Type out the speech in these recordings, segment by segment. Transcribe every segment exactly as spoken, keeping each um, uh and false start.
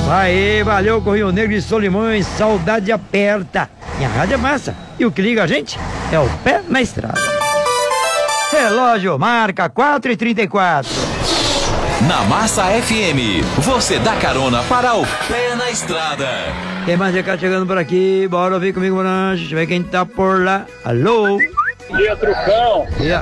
Aê, valeu, Rio Negro e Solimões, saudade aperta. E a rádio é massa. E o que liga a gente é o pé na estrada. Relógio marca quatro e trinta e quatro. Na Massa F M, você dá carona para o pé na estrada. Quem mais é que tá chegando por aqui? Bora ouvir comigo, Bonange. Deixa eu ver quem tá por lá. Alô? Dia, Trucão. Yeah.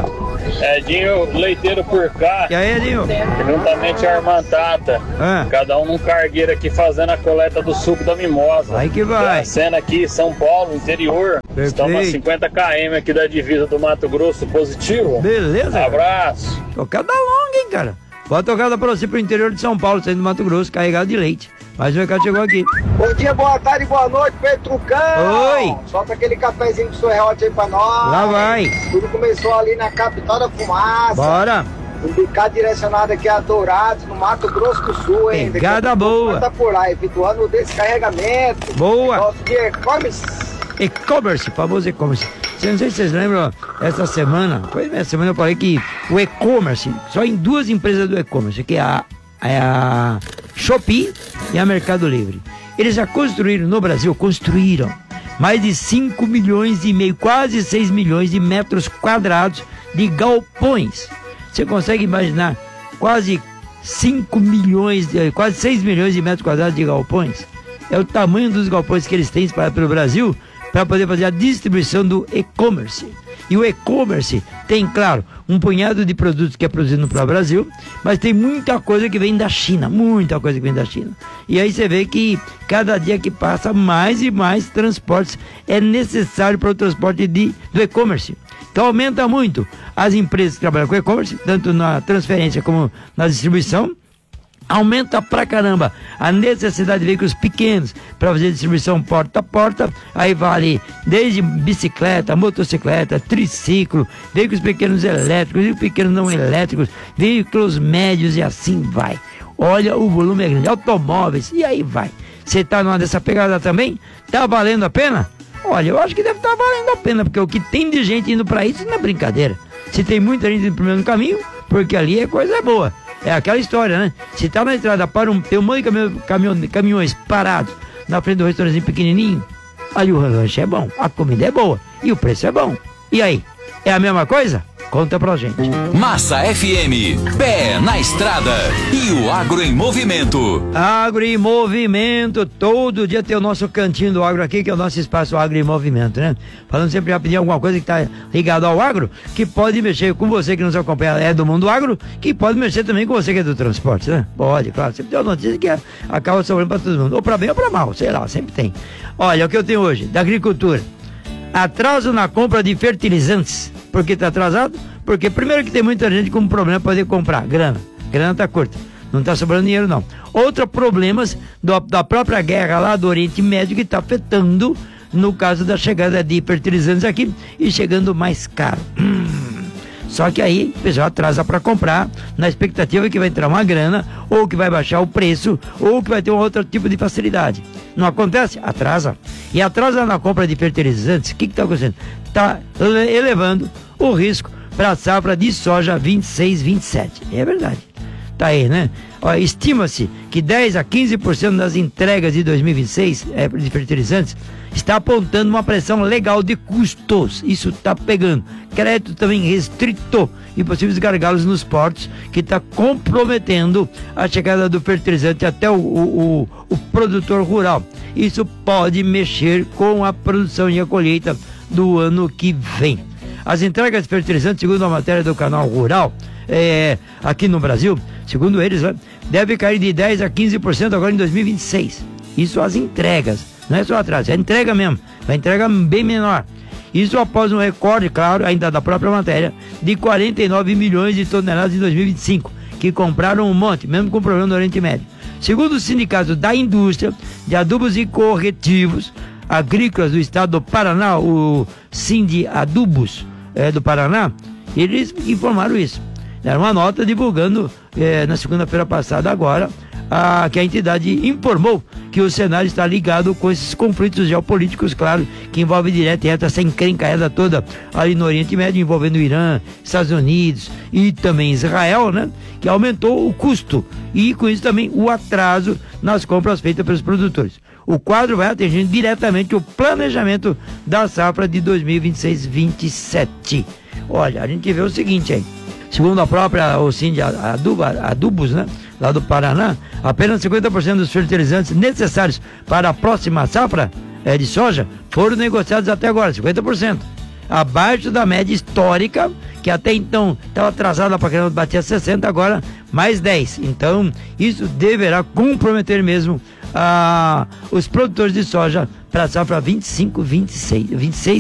Edinho Leiteiro por cá. E aí, Edinho? Juntamente a Irmã Tata. Ah. Cada um num cargueiro aqui fazendo a coleta do suco da mimosa. Vai que vai. A cena aqui, São Paulo, interior. Perfeito. Estamos a cinquenta quilômetros aqui da divisa do Mato Grosso, positivo. Beleza. Abraço. Tocada longa, hein, cara? Pode tocar pra você pro interior de São Paulo, saindo do Mato Grosso, carregado de leite. Mas o recado chegou aqui. Bom dia, boa tarde, boa noite, Pedro Trucão. Oi. Solta aquele cafezinho com sorrote aí pra nós. Lá vai. Tudo começou ali na capital da fumaça. Bora. Um bicado direcionado aqui a Dourados, no Mato Grosso do Sul, hein? Pegada boa. Tá por lá, efetuando o descarregamento. Boa. Nosso dia e-commerce. E-commerce, famoso e-commerce. Não sei se vocês lembram, essa semana, foi essa semana eu falei que o e-commerce, só em duas empresas do e-commerce, que é a, é a Shopee e a Mercado Livre. Eles já construíram no Brasil, construíram mais de cinco milhões e meio, quase seis milhões de metros quadrados de galpões. Você consegue imaginar quase cinco milhões, de, quase seis milhões de metros quadrados de galpões? É o tamanho dos galpões que eles têm espalhados pelo Brasil para poder fazer a distribuição do e-commerce. E o e-commerce tem, claro, um punhado de produtos que é produzido para o Brasil, mas tem muita coisa que vem da China, muita coisa que vem da China. E aí você vê que cada dia que passa, mais e mais transportes é necessário para o transporte de, do e-commerce. Então aumenta muito as empresas que trabalham com e-commerce, tanto na transferência como na distribuição. Aumenta pra caramba a necessidade de veículos pequenos para fazer distribuição porta a porta. Aí vale desde bicicleta, motocicleta, triciclo, veículos pequenos elétricos, veículos pequenos não elétricos, veículos médios e assim vai. Olha, o volume é grande, automóveis, e aí vai. Você tá numa dessa pegada também? Tá valendo a pena? Olha, eu acho que deve estar tá valendo a pena, porque o que tem de gente indo para isso não é brincadeira. Se tem muita gente indo pro mesmo caminho, porque ali é coisa boa. É aquela história, né? Se tá na estrada, para um, tem um monte de caminhões, caminhões, caminhões parados na frente do restaurantezinho pequenininho, ali o lanche é bom, a comida é boa e o preço é bom. E aí, é a mesma coisa? Conta pra gente. Massa F M, pé na estrada e o agro em movimento. Agro em movimento, todo dia tem o nosso cantinho do agro aqui, que é o nosso espaço agro em movimento, né? Falando sempre rapidinho alguma coisa que tá ligado ao agro, que pode mexer com você que nos acompanha, é do mundo agro, que pode mexer também com você que é do transporte, né? Pode, claro, sempre tem uma notícia que acaba sobrando pra todo mundo, ou pra bem ou pra mal, sei lá, sempre tem. Olha, o que eu tenho hoje, da agricultura. Atraso na compra de fertilizantes. Por que está atrasado? Porque primeiro que tem muita gente com problema para poder comprar grana. Grana está curta. Não está sobrando dinheiro, não. Outro problemas do, da própria guerra lá do Oriente Médio que está afetando no caso da chegada de fertilizantes aqui e chegando mais caro. Hum. Só que aí o pessoal atrasa para comprar na expectativa que vai entrar uma grana ou que vai baixar o preço ou que vai ter um outro tipo de facilidade. Não acontece? Atrasa. E atrasa na compra de fertilizantes, o que está acontecendo? Está elevando o risco para a safra de soja vinte e seis, vinte e sete. É verdade. Tá aí, né? Estima-se que dez a quinze por cento das entregas de dois mil e vinte e seis é, de fertilizantes está apontando uma pressão legal de custos. Isso está pegando. Crédito também restrito e possíveis gargalos nos portos, que está comprometendo a chegada do fertilizante até o, o, o, o produtor rural. Isso pode mexer com a produção e a colheita do ano que vem. As entregas de fertilizantes, segundo a matéria do Canal Rural, é, aqui no Brasil, segundo eles, né, deve cair de dez a quinze por cento agora em dois mil e vinte e seis. Isso as entregas, não é só atraso, é entrega mesmo, uma entrega bem menor. Isso após um recorde, claro, ainda da própria matéria, de quarenta e nove milhões de toneladas em dois mil e vinte e cinco, que compraram um monte, mesmo com o problema do Oriente Médio. Segundo o Sindicato da Indústria de Adubos e Corretivos Agrícolas do Estado do Paraná, o Sindadubos é, do Paraná, eles informaram isso. Deram uma nota divulgando eh, na segunda-feira passada agora a, que a entidade informou que o cenário está ligado com esses conflitos geopolíticos, claro, que envolvem direto e reto essa encrencaeda toda ali no Oriente Médio, envolvendo o Irã, Estados Unidos e também Israel, né? Que aumentou o custo e com isso também o atraso nas compras feitas pelos produtores. O quadro vai atingindo diretamente o planejamento da safra de dois mil e vinte e seis vinte e sete. Olha, a gente vê o seguinte aí. Segundo a própria Ocinde Aduba, Adubos, né, lá do Paraná, apenas cinquenta por cento dos fertilizantes necessários para a próxima safra é, de soja foram negociados até agora, cinquenta por cento. Abaixo da média histórica, que até então estava atrasada para caramba, batia sessenta, agora mais dez. Então, isso deverá comprometer mesmo ah, os produtores de soja para a safra vinte e cinco, vinte e seis, vinte e seis